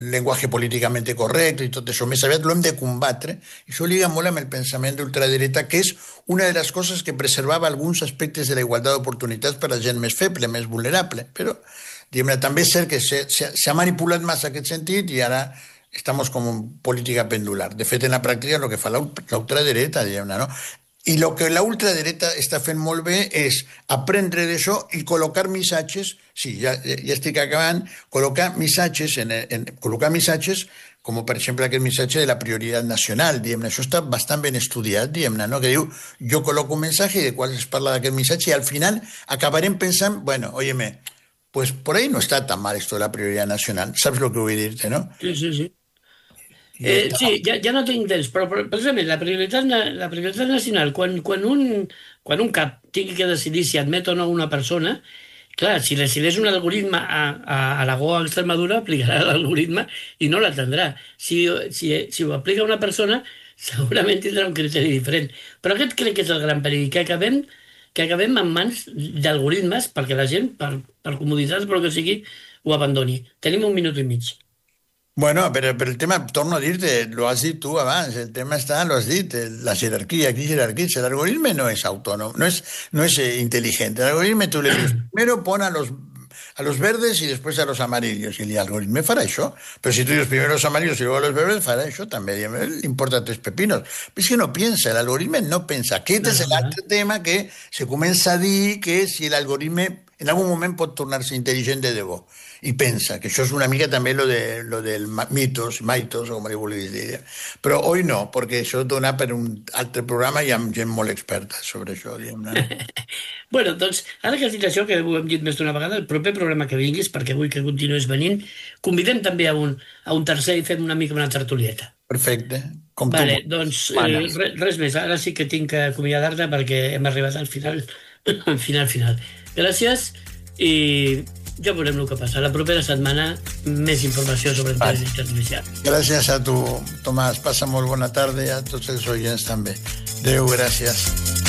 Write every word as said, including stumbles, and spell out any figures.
llenguatge políticament correcte i tot això. Més aviat l'hem de combatre, i això lliga molt amb el pensament d'ultradreta, que és una de les coses que preservava alguns aspectes de la igualtat d'oportunitats per a la gent més feble, més vulnerable. Però diguem, també és cert que s'ha manipulat massa aquest sentit i ara estem com en política pendular. De fet, en la pràctica, el que fa l'ultradreta, diguem-ne, no? I el que la ultradreta està fent molt bé és aprendre d'això i col·locar missatges, sí, ja, ja estic acabant, col·locar missatges, en, en, col·locar missatges com per exemple aquest missatge de la prioritat nacional, diguem-ne, això està bastant ben estudiat, diguem-ne, no? Que diu, jo col·loco un missatge de qual es parla d'aquest missatge i al final acabarem pensant, bueno, óyeme, pues por ahí no está tan mal esto de la prioridad nacional, ¿sabes lo que voy a decirte, no? Sí, sí, sí. Eh, sí, ja, ja no tinc temps, però precisament la prioritat, la prioritat nacional, quan, quan, un, quan un cap tingui que decidir si admet o no una persona, clar, si decideix un algoritme a, a Aragó o a Extremadura, aplicarà l'algoritme i no l'atendrà. Si, si, si ho aplica una persona, segurament tindrà un criteri diferent. Però aquest crec que és el gran perill, que acabem, que acabem en mans d'algoritmes perquè la gent, per, per comoditat, però que sigui, ho abandoni. Tenim un minut i mig. Bueno, pero, pero el tema, torno a decirte, lo has dicho tú abans, el tema está, lo has dicho, la jerarquía, aquí jerarquía, el algoritmo no es autónomo, no es, no es eh, inteligente. El algoritmo tú le dices, primero pon a los, a los verdes y después a los amarillos, y el algoritmo fará eso. Pero si tú dices primero los amarillos y luego los verdes, fará eso también, le importa tres pepinos. Pero es que no piensa, el algoritmo no piensa. Aquest és l'altre tema que se comença a dir que si el algoritmo en algun moment pot tornar-se intel·ligent de debò. I pensa, que això és una mica també lo, de, lo del mitos, mitos, o com li vulguis dir. Però avui no, perquè això dona per un altre programa i amb gent molt experta sobre això, diguem-ne. Bueno, doncs, ara que has dit això, que ho hem dit més d'una vegada, el proper programa que vinguis, perquè vull que continuïs venint, convidem també a un, a un tercer i fem una mica una tertulieta. Perfecte. Com vale, tu. Doncs eh, res, res més, ara sí que tinc que acomiadar-te perquè hem arribat al final, al final, final. Gràcies i ja veurem el que passa. La propera setmana més informació sobre intel·ligència artificial. Gràcies a tu, Tomàs. Passa molt bona tarda i a tots els oients també. Adéu, gràcies.